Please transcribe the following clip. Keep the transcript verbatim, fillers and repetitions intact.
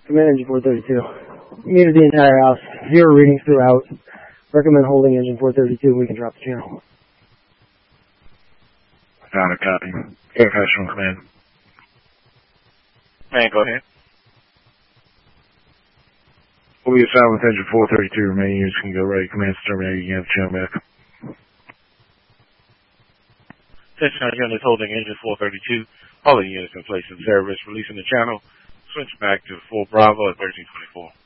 Command engine four thirty-two. Meter the entire house. Zero readings throughout. Recommend holding engine four thirty-two. We can drop the channel. Got it, copy. Air Professional Command. Man, go ahead. We'll be assigned with engine four thirty-two. Remaining units can go ready. Command terminated. You can have the channel back. Attention units holding engine four thirty-two. All the units in place in service. Releasing the channel. Switch back to full Bravo at thirteen twenty-four.